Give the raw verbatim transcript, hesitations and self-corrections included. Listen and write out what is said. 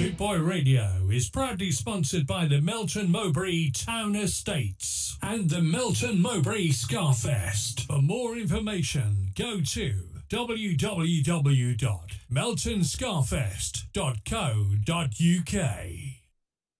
Boot Boy Radio is proudly sponsored by the Melton Mowbray Town Estates and the Melton Mowbray Scarfest. For more information, go to w w w dot melton scarfest dot co dot u k.